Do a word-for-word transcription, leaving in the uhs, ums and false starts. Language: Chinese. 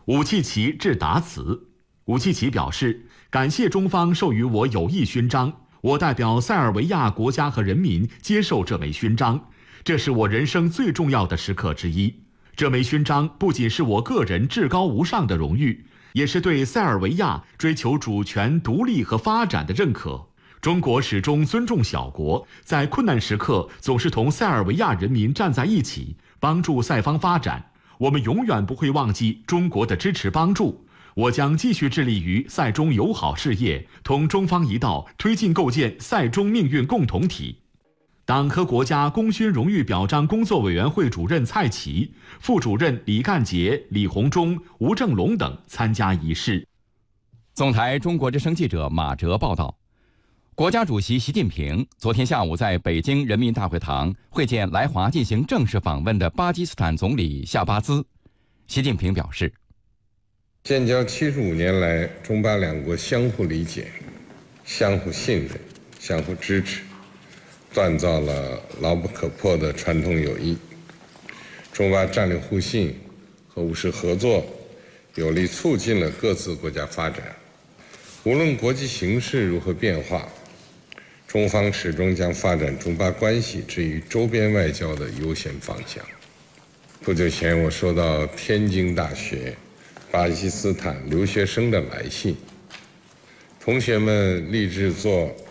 武契奇致答词。武契奇表示，感谢中方授予我友谊勋章，我代表塞尔维亚国家和人民接受这枚勋章，这是我人生最重要的时刻之一。这枚勋章不仅是我个人至高无上的荣誉，也是对塞尔维亚追求主权、独立和发展的认可。中国始终尊重小国，在困难时刻总是同塞尔维亚人民站在一起，帮助塞方发展。我们永远不会忘记中国的支持帮助。我将继续致力于塞中友好事业，同中方一道推进构建塞中命运共同体。党和国家功勋荣誉表彰工作委员会主任蔡奇、副主任李干杰、李鸿忠、吴正龙等参加仪式。 总台中国之声记者马哲报道，国家主席习近平昨天下午在北京人民大会堂会见来华进行正式访问的巴基斯坦总理夏巴兹。习近平表示， 建交七十五年来，中巴两国相互理解、相互信任、相互支持，锻造了牢不可破的传统友谊。中巴战略互信和务实合作，有力促进了各自国家发展。无论国际形势如何变化，中方始终将发展中巴关系置于周边外交的优先方向。不久前，我收到天津大学巴基斯坦留学生的来信，同学们立志做